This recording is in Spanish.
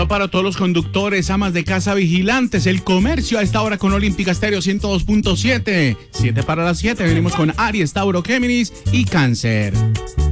saludo para todos los conductores, amas de casa, vigilantes, el comercio a esta hora con Olímpica Estéreo 102.7. 7 para las 7, venimos con Aries, Tauro, Géminis y Cáncer.